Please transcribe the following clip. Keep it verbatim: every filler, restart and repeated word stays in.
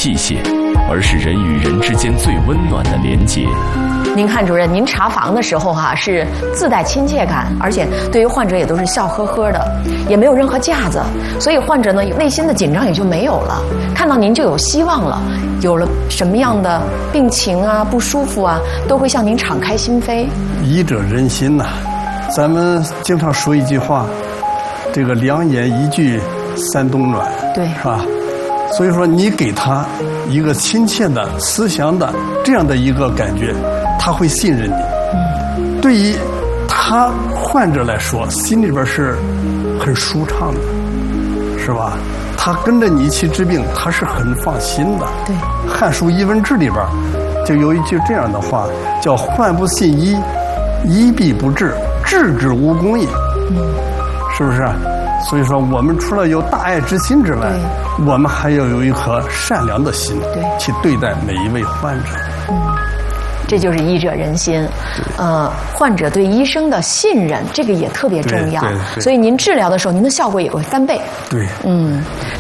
器械，而是人与人之间最温暖的连结。 您看，主任，您查房的时候哈、啊、是自带亲切感，而且对于患者也都是笑呵呵的，也没有任何架子，所以患者呢内心的紧张也就没有了，看到您就有希望了，有了什么样的病情啊、不舒服啊，都会向您敞开心扉。 医者仁心呐、啊，咱们经常说一句话，这个两眼一聚三冬暖， 对， 是吧？所以说你给他一个亲切的、慈祥的这样的一个感觉，他会信任你。嗯，对于他患者来说，心里边是很舒畅的，是吧？他跟着你一起治病，他是很放心的。 对，《 汉书艺文志》里边就有一句这样的话，叫“患不信医，医必不治，治之无功也”。嗯，是不是？所以说，我们除了有大爱之心之外，我们还要有一颗善良的心， 对，去对待每一位患者。 嗯，这就是医者仁心。呃，患者对医生的信任，这个也特别重要。 对对对， 所以您治疗的时候，您的效果也会翻倍。 对， 嗯，